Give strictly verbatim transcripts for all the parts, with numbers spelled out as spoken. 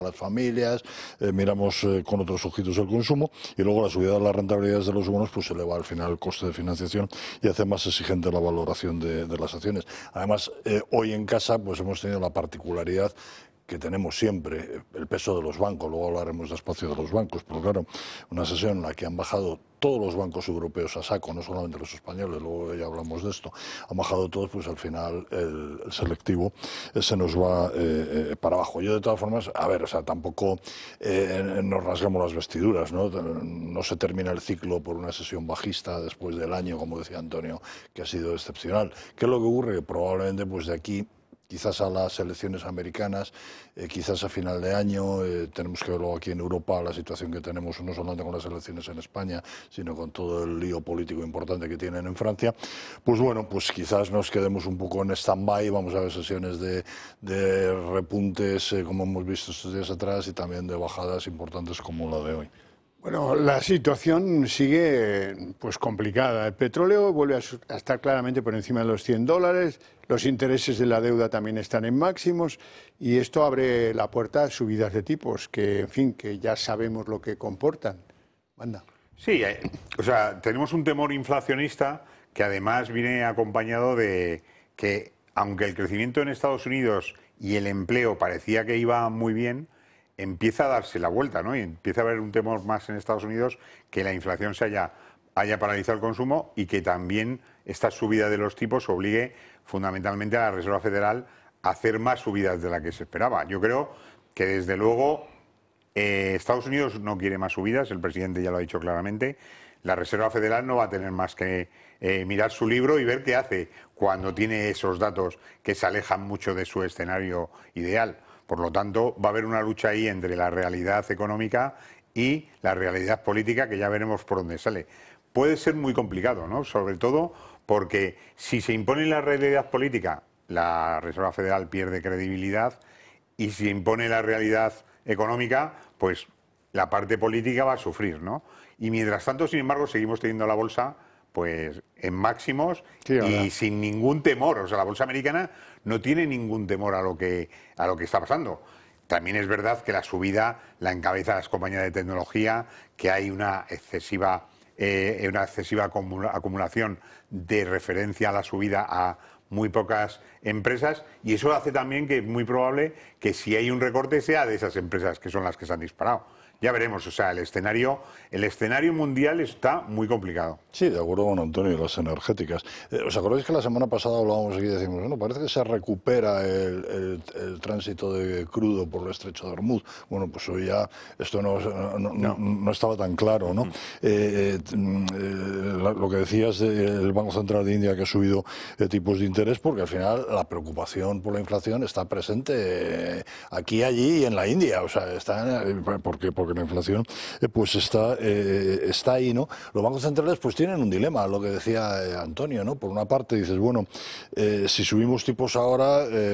las familias, eh, miramos eh, con otros ojitos el consumo y luego la subida de las rentabilidades de los bonos pues eleva al final el coste de financiación y hace más exigente la valoración de, de las acciones. Además, eh, hoy en casa pues hemos tenido la particularidad que tenemos siempre, el peso de los bancos, luego hablaremos despacio de los bancos, pero claro, una sesión en la que han bajado todos los bancos europeos a saco, no solamente los españoles, luego ya hablamos de esto, han bajado todos, pues al final el, el selectivo eh, se nos va eh, eh, para abajo. Yo de todas formas, a ver, o sea, tampoco eh, nos rasgamos las vestiduras, ¿no? No se termina el ciclo por una sesión bajista después del año, como decía Antonio, que ha sido excepcional. ¿Qué es lo que ocurre? Que probablemente pues de aquí quizás a las elecciones americanas, eh, quizás a final de año, eh, tenemos que verlo aquí en Europa, la situación que tenemos no solamente con las elecciones en España, sino con todo el lío político importante que tienen en Francia, pues bueno, pues quizás nos quedemos un poco en stand-by, vamos a ver sesiones de, de repuntes, eh, como hemos visto estos días atrás, y también de bajadas importantes como la de hoy. Bueno, la situación sigue pues complicada. El petróleo vuelve a estar claramente por encima de los cien dólares, los intereses de la deuda también están en máximos y esto abre la puerta a subidas de tipos que, en fin, que ya sabemos lo que comportan. Manda. Sí, eh, o sea, tenemos un temor inflacionista que además viene acompañado de que, aunque el crecimiento en Estados Unidos y el empleo parecía que iba muy bien, empieza a darse la vuelta, ¿no? Y empieza a haber un temor más en Estados Unidos que la inflación se haya, haya paralizado el consumo y que también esta subida de los tipos obligue fundamentalmente a la Reserva Federal a hacer más subidas de la que se esperaba. Yo creo que desde luego eh, Estados Unidos no quiere más subidas, el presidente ya lo ha dicho claramente. La Reserva Federal no va a tener más que eh, mirar su libro y ver qué hace cuando tiene esos datos que se alejan mucho de su escenario ideal. Por lo tanto, va a haber una lucha ahí entre la realidad económica y la realidad política, que ya veremos por dónde sale. Puede ser muy complicado, ¿no? Sobre todo porque si se impone la realidad política, la Reserva Federal pierde credibilidad, y si impone la realidad económica, pues la parte política va a sufrir, ¿no? Y mientras tanto, sin embargo, seguimos teniendo la bolsa pues en máximos sí, y sin ningún temor. O sea, la bolsa americana no tiene ningún temor a lo que a lo que está pasando. También es verdad que la subida la encabezan las compañías de tecnología, que hay una excesiva eh, una excesiva acumula acumulación de referencia a la subida a muy pocas empresas, y eso hace también que es muy probable que si hay un recorte sea de esas empresas que son las que se han disparado. Ya veremos, o sea, el escenario, el escenario mundial está muy complicado. Sí, de acuerdo con Antonio, las energéticas. Eh, ¿Os acordáis que la semana pasada hablábamos aquí y decimos, bueno, parece que se recupera el, el, el tránsito de crudo por el estrecho de Hormuz? Bueno, pues hoy ya esto no, no, no. no, no estaba tan claro, ¿no? Uh-huh. eh, eh, lo que decías del Banco Central de India, que ha subido eh, tipos de interés, porque al final la preocupación por la inflación está presente eh, aquí, allí y en la India. O sea, está eh, porque, porque la inflación eh, pues está, eh, está ahí, ¿no? Los bancos centrales pues tienen un dilema, lo que decía eh, Antonio, ¿no? Por una parte dices, bueno, eh, si subimos tipos ahora eh,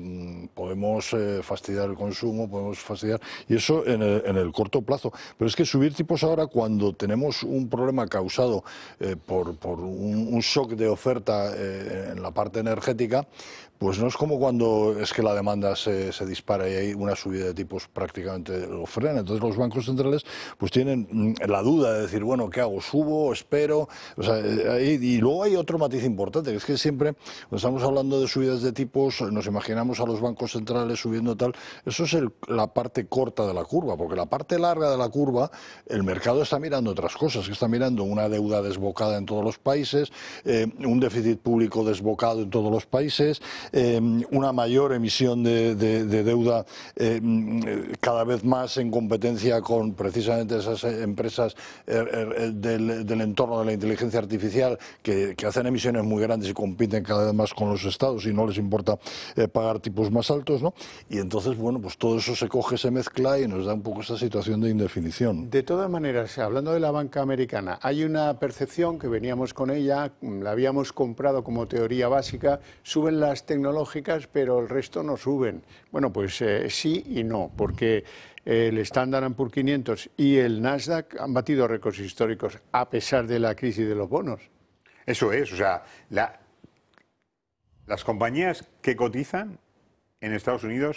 podemos eh, fastidiar el consumo, podemos fastidiar, y eso en el, en el corto plazo. Pero es que subir tipos ahora, cuando tenemos un problema causado eh, por, por un, un shock de oferta eh, en la parte energética, pues no es como cuando es que la demanda se, se dispara y hay una subida de tipos prácticamente lo frena. Entonces los bancos centrales pues tienen la duda de decir, bueno, ¿qué hago? ¿Subo? ¿Espero? O sea, y, y luego hay otro matiz importante, que es que siempre cuando estamos hablando de subidas de tipos nos imaginamos a los bancos centrales subiendo tal. Eso es el, la parte corta de la curva, porque la parte larga de la curva, el mercado está mirando otras cosas, que está mirando una deuda desbocada en todos los países, eh, un déficit público desbocado en todos los países, Eh, una mayor emisión de, de, de deuda eh, cada vez más en competencia con precisamente esas empresas eh, eh, del, del entorno de la inteligencia artificial que, que hacen emisiones muy grandes y compiten cada vez más con los estados y no les importa eh, pagar tipos más altos, ¿no? Y entonces, bueno, pues todo eso se coge, se mezcla y nos da un poco esta situación de indefinición. De todas maneras, hablando de la banca americana, hay una percepción que veníamos con ella, la habíamos comprado como teoría básica, suben las tecnológicas, pero el resto no suben. Bueno, pues eh, sí y no, porque el Standard and Poor's quinientos y el Nasdaq han batido récords históricos a pesar de la crisis de los bonos. Eso es, o sea, la, las compañías que cotizan en Estados Unidos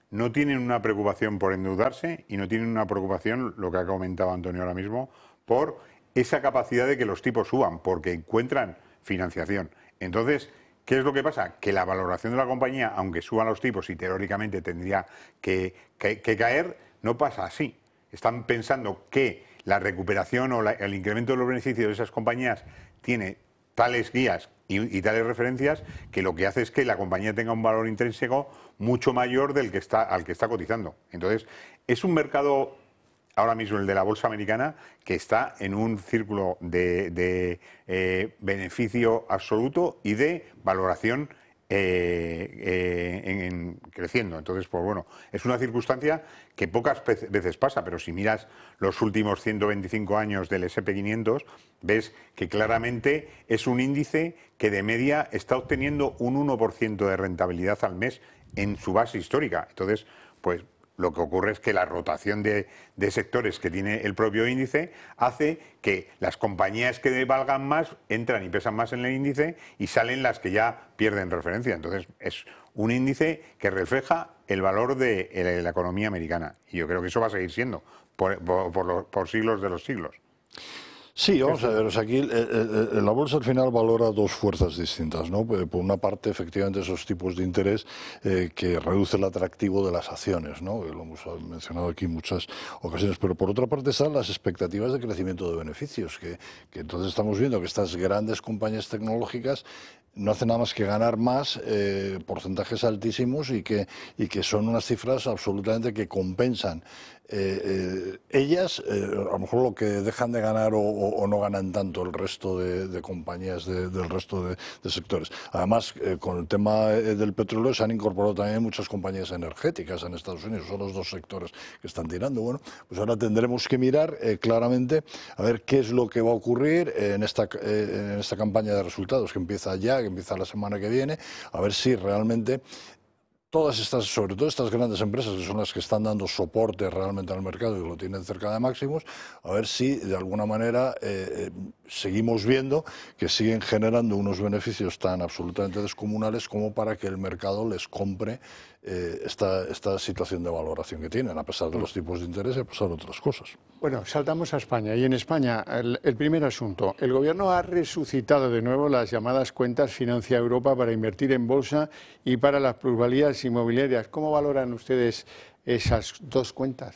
no tienen una preocupación por endeudarse y no tienen una preocupación, lo que ha comentado Antonio ahora mismo, por esa capacidad de que los tipos suban, porque encuentran financiación. Entonces, ¿qué es lo que pasa? Que la valoración de la compañía, aunque suban los tipos y teóricamente tendría que, que, que caer, no pasa así. Están pensando que la recuperación o la, el incremento de los beneficios de esas compañías tiene tales guías y, y tales referencias que lo que hace es que la compañía tenga un valor intrínseco mucho mayor del que está, al que está cotizando. Entonces, es un mercado, ahora mismo el de la bolsa americana, que está en un círculo de, de eh, beneficio absoluto y de valoración eh, eh, en, en creciendo. Entonces, pues bueno, es una circunstancia que pocas veces pasa, pero si miras los últimos ciento veinticinco años del ese and pe quinientos, ves que claramente es un índice que de media está obteniendo un uno por ciento de rentabilidad al mes en su base histórica. Entonces, pues lo que ocurre es que la rotación de, de sectores que tiene el propio índice hace que las compañías que valgan más entran y pesan más en el índice y salen las que ya pierden referencia. Entonces es un índice que refleja el valor de, de la economía americana y yo creo que eso va a seguir siendo por, por, por, los, por siglos de los siglos. Sí, vamos a ver, o sea, aquí eh, eh, la bolsa al final valora dos fuerzas distintas, ¿no? Por una parte, efectivamente, esos tipos de interés eh, que reduce el atractivo de las acciones, ¿no? Lo hemos mencionado aquí en muchas ocasiones, pero por otra parte están las expectativas de crecimiento de beneficios, que, que entonces estamos viendo que estas grandes compañías tecnológicas no hacen nada más que ganar más, eh, porcentajes altísimos y que, y que son unas cifras absolutamente que compensan eh, eh, ellas, eh, a lo mejor lo que dejan de ganar o, o, o no ganan tanto el resto de, de compañías de, del resto de, de sectores. Además, eh, con el tema del petróleo se han incorporado también muchas compañías energéticas en Estados Unidos, son los dos sectores que están tirando. Bueno, pues ahora tendremos que mirar eh, claramente a ver qué es lo que va a ocurrir en esta, eh, en esta campaña de resultados que empieza ya, que empieza la semana que viene, a ver si realmente todas estas, sobre todo estas grandes empresas que son las que están dando soporte realmente al mercado y lo tienen cerca de máximos, a ver si de alguna manera eh, seguimos viendo que siguen generando unos beneficios tan absolutamente descomunales como para que el mercado les compre eh, esta, esta situación de valoración que tienen, a pesar de los tipos de interés y a pesar de otras cosas. Bueno, saltamos a España. Y en España, el, el primer asunto. El Gobierno ha resucitado de nuevo las llamadas cuentas Financia Europa para invertir en bolsa y para las plusvalías inmobiliarias. ¿Cómo valoran ustedes esas dos cuentas?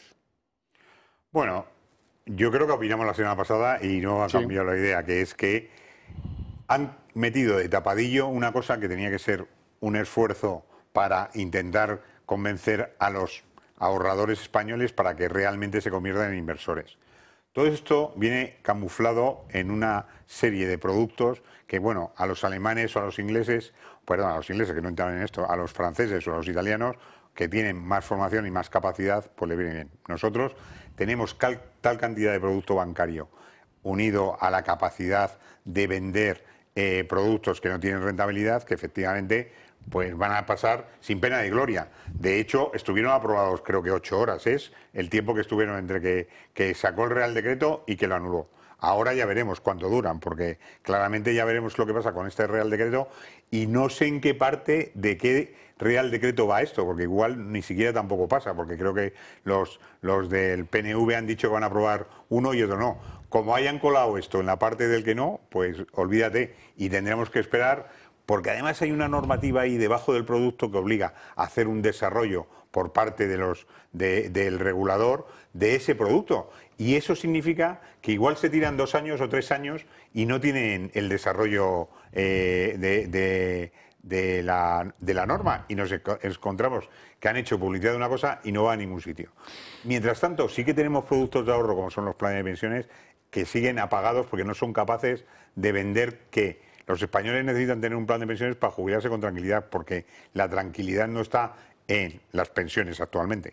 Bueno, yo creo que opinamos la semana pasada y no ha Sí. cambiado la idea, que es que han metido de tapadillo una cosa que tenía que ser un esfuerzo para intentar convencer a los ahorradores españoles para que realmente se conviertan en inversores. Todo esto viene camuflado en una serie de productos que, bueno, a los alemanes o a los ingleses, perdón, a los ingleses que no entran en esto, a los franceses o a los italianos que tienen más formación y más capacidad, pues le viene bien. Nosotros tenemos cal, tal cantidad de producto bancario unido a la capacidad de vender eh, productos que no tienen rentabilidad que efectivamente pues van a pasar sin pena de gloria. De hecho, estuvieron aprobados creo que ocho horas, es el tiempo que estuvieron entre que, que sacó el Real Decreto y que lo anuló. Ahora ya veremos cuánto duran, porque claramente ya veremos lo que pasa con este Real Decreto y no sé en qué parte de qué Real Decreto va esto, porque igual ni siquiera tampoco pasa, porque creo que los, los del P N V han dicho que van a aprobar uno y otro no. Como hayan colado esto en la parte del que no, pues olvídate y tendremos que esperar, porque además hay una normativa ahí debajo del producto que obliga a hacer un desarrollo por parte de los, de, del regulador de ese producto. Y eso significa que igual se tiran dos años o tres años y no tienen el desarrollo eh, de, de, de, la, de la norma. Y nos encontramos que han hecho publicidad de una cosa y no va a ningún sitio. Mientras tanto, sí que tenemos productos de ahorro, como son los planes de pensiones, que siguen apagados porque no son capaces de vender que los españoles necesitan tener un plan de pensiones para jubilarse con tranquilidad, porque la tranquilidad no está en las pensiones actualmente.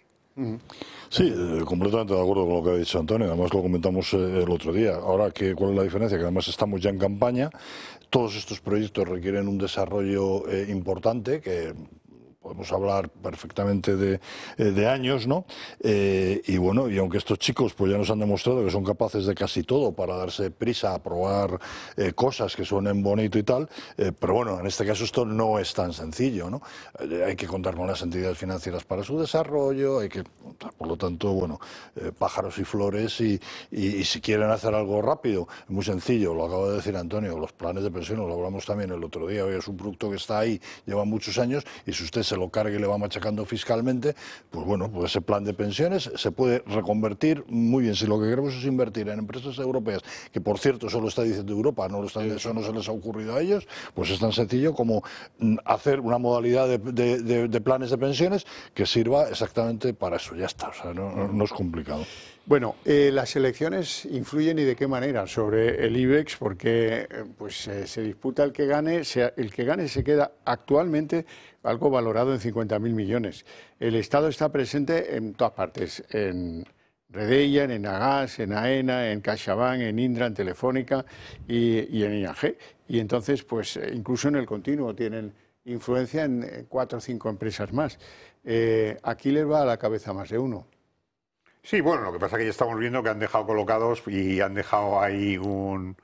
Sí, eh, completamente de acuerdo con lo que ha dicho Antonio, además lo comentamos eh, el otro día. Ahora, que, ¿cuál es la diferencia? Que además estamos ya en campaña, todos estos proyectos requieren un desarrollo eh, importante que podemos hablar perfectamente de, de años, ¿no? Eh, y bueno, y aunque estos chicos pues ya nos han demostrado que son capaces de casi todo para darse prisa a probar eh, cosas que suenen bonito y tal, eh, pero bueno, en este caso esto no es tan sencillo, ¿no? Eh, hay que contar con las entidades financieras para su desarrollo, hay que, por lo tanto, bueno, eh, pájaros y flores y, y, y si quieren hacer algo rápido, muy sencillo, lo acaba de decir Antonio, los planes de pensiones, lo hablamos también el otro día, hoy es un producto que está ahí, lleva muchos años y si usted se lo carga y le va machacando fiscalmente, pues bueno, pues ese plan de pensiones se puede reconvertir muy bien. Si lo que queremos es invertir en empresas europeas, que por cierto solo está diciendo Europa, no lo está, eso no se les ha ocurrido a ellos, pues es tan sencillo como hacer una modalidad de, de, de, de planes de pensiones que sirva exactamente para eso, ya está, o sea, no, no, no es complicado. Bueno, eh, las elecciones influyen y de qué manera sobre el IBEX, porque eh, pues eh, se disputa el que gane, se, el que gane se queda actualmente algo valorado en cincuenta mil millones. El Estado está presente en todas partes, en Redeia, en Enagás, en AENA, en CaixaBank, en Indra, en Telefónica y, y en I A G. Y entonces, pues incluso en el continuo tienen influencia en cuatro o cinco empresas más. Eh, aquí les va a la cabeza más de uno. Sí, bueno, lo que pasa es que ya estamos viendo que han dejado colocados y han dejado ahí un,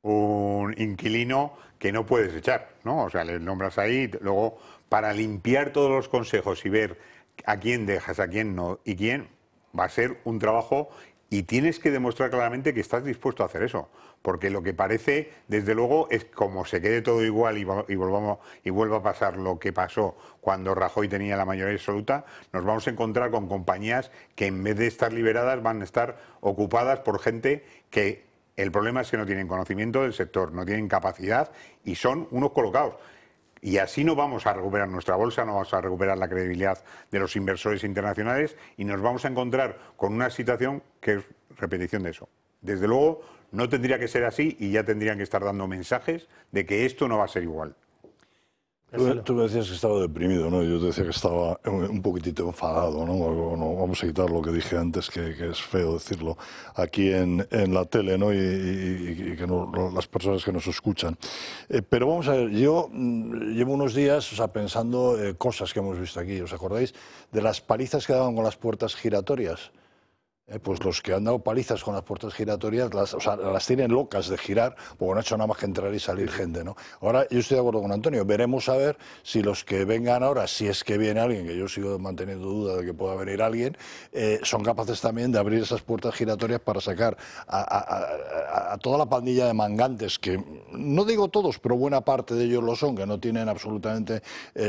un inquilino que no puedes echar, ¿no? O sea, le nombras ahí, luego para limpiar todos los consejos y ver a quién dejas, a quién no y quién, va a ser un trabajo y tienes que demostrar claramente que estás dispuesto a hacer eso. Porque lo que parece, desde luego, es como se quede todo igual y, y, volvamos, y vuelva a pasar lo que pasó cuando Rajoy tenía la mayoría absoluta, nos vamos a encontrar con compañías que en vez de estar liberadas van a estar ocupadas por gente que el problema es que no tienen conocimiento del sector, no tienen capacidad y son unos colocados. Y así no vamos a recuperar nuestra bolsa, no vamos a recuperar la credibilidad de los inversores internacionales y nos vamos a encontrar con una situación que es repetición de eso. Desde luego, no tendría que ser así y ya tendrían que estar dando mensajes de que esto no va a ser igual. Tú, tú me decías que estaba deprimido, ¿no? Yo te decía que estaba un poquitito enfadado, ¿no? Bueno, vamos a quitar lo que dije antes, que, que es feo decirlo aquí en, en la tele, ¿no? Y, y, y que no, las personas que nos escuchan. Eh, pero vamos a ver, yo mmm, llevo unos días, o sea, pensando eh, cosas que hemos visto aquí. ¿Os acordáis de las palizas que daban con las puertas giratorias? Eh, pues los que han dado palizas con las puertas giratorias, las, o sea, las tienen locas de girar, porque no ha hecho nada más que entrar y salir gente, ¿no? Ahora, yo estoy de acuerdo con Antonio, veremos a ver si los que vengan ahora, si es que viene alguien, que yo sigo manteniendo duda de que pueda venir alguien, eh, son capaces también de abrir esas puertas giratorias para sacar a, a, a, a toda la pandilla de mangantes, que no digo todos, pero buena parte de ellos lo son, que no tienen absolutamente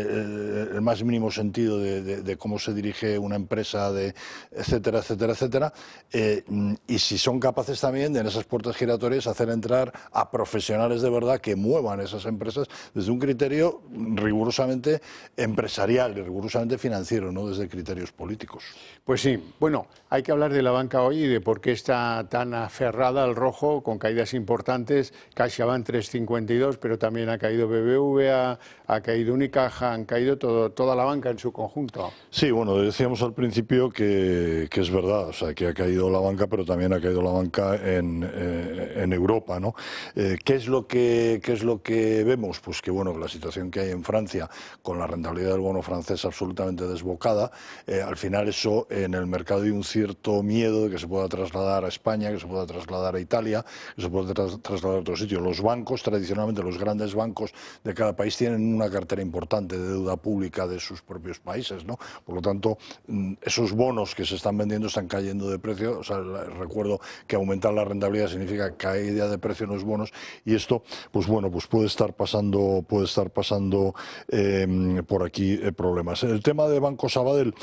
eh, el más mínimo sentido de, de, de cómo se dirige una empresa, de etcétera, etcétera, etcétera. Eh, y si son capaces también de en esas puertas giratorias hacer entrar a profesionales de verdad que muevan esas empresas desde un criterio rigurosamente empresarial y rigurosamente financiero, no desde criterios políticos. Pues sí, bueno, hay que hablar de la banca hoy y de por qué está tan aferrada al rojo, con caídas importantes. CaixaBank tres coma cincuenta y dos, pero también ha caído B B V A, ha caído Unicaja, han caído todo, toda la banca en su conjunto. Sí, bueno, decíamos al principio que, que es verdad, o sea, que ha caído la banca, pero también ha caído la banca en, eh, en Europa, ¿no? Eh, ¿qué es lo que, qué es lo que vemos? Pues que, bueno, la situación que hay en Francia, con la rentabilidad del bono francés absolutamente desbocada, eh, al final eso en el mercado hay un cierto miedo de que se pueda trasladar a España, que se pueda trasladar a Italia, que se pueda tra trasladar a otros sitios. Los bancos, tradicionalmente los grandes bancos de cada país tienen una cartera importante de deuda pública de sus propios países, ¿no? Por lo tanto, esos bonos que se están vendiendo están cayendo de precio. O sea, recuerdo que aumentar la rentabilidad significa caída de precio en los bonos y esto, pues bueno, pues puede estar pasando, puede estar pasando eh, por aquí eh, problemas. El tema de Banco Sabadell,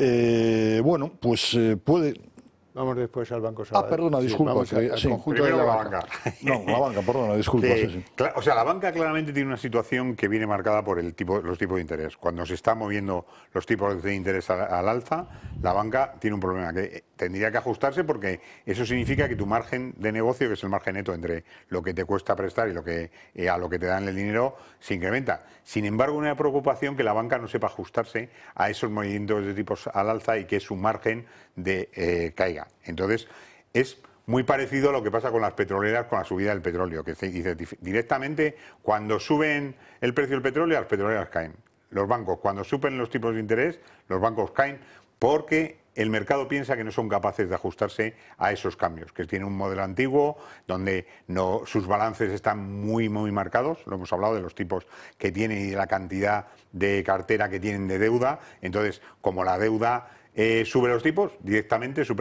eh, bueno, pues eh, puede... Vamos después al Banco Sabadell. Ah, perdona, disculpa. Sí, al, al sí. conjunto Primero de la, la banca. banca. No, la banca, perdona, disculpa. Que, sí, sí. O sea, la banca claramente tiene una situación que viene marcada por el tipo, los tipos de interés. Cuando se están moviendo los tipos de interés al, al alza, la banca tiene un problema que tendría que ajustarse porque eso significa que tu margen de negocio, que es el margen neto entre lo que te cuesta prestar y lo que eh, a lo que te dan el dinero, se incrementa. Sin embargo, una preocupación que la banca no sepa ajustarse a esos movimientos de tipos al alza y que su margen de eh, caiga. Entonces, es muy parecido a lo que pasa con las petroleras con la subida del petróleo, que se dice directamente cuando suben el precio del petróleo, las petroleras caen. los bancos, cuando suben los tipos de interés, los bancos caen porque el mercado piensa que no son capaces de ajustarse a esos cambios, que tienen un modelo antiguo donde no, sus balances están muy, muy marcados. Lo hemos hablado de los tipos que tienen y de la cantidad de cartera que tienen de deuda. Entonces, como la deuda eh, sube los tipos, directamente sube